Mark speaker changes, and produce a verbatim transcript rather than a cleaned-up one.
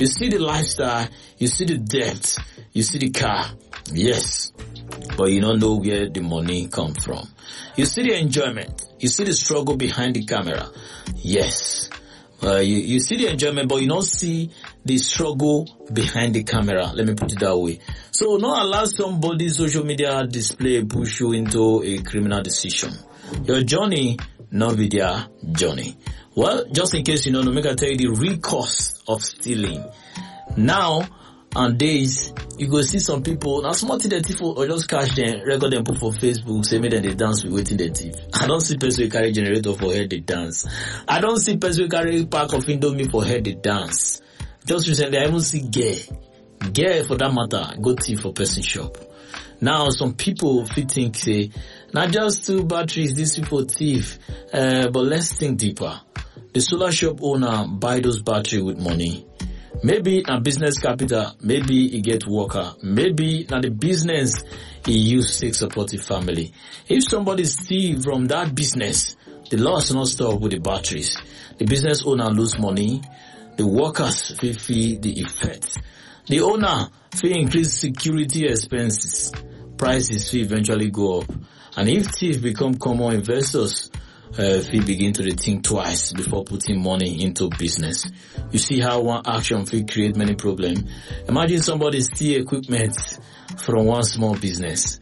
Speaker 1: You see the lifestyle, you see the debt, you see the car. Yes. But you don't know where the money come from. You see the enjoyment. You see the struggle behind the camera. Yes. Uh, you, you see the enjoyment, but you don't see the struggle behind the camera. Let me put it that way. So don't allow somebody's social media display push you into a criminal decision. Your journey, not be their journey. Well, just in case you don't know, make I tell you the real cost of stealing. Now, and days, you go see some people, now small thing they thief or just catch them, record them, put for Facebook, say me then they dance with waiting they thief. I don't see person who carry generator for head they dance. I don't see person who carry pack of Indomie for head they dance. Just recently, I even see gay. Gay for that matter, go thief for person shop. Now, some people fit think, say, not just two batteries, these people thief, uh, but let's think deeper. The solar shop owner buy those batteries with money. Maybe a business capital, maybe he get worker, maybe na the business he use to support the family. If somebody steal from that business, the loss not stop with the batteries. The business owner lose money, the workers feel feel the effect. The owner feel increase security expenses, prices feel eventually go up. And if thief become common, investors Uh, if we begin to think twice before putting money into business. You see how one action will create many problems. Imagine somebody steal equipment from one small business.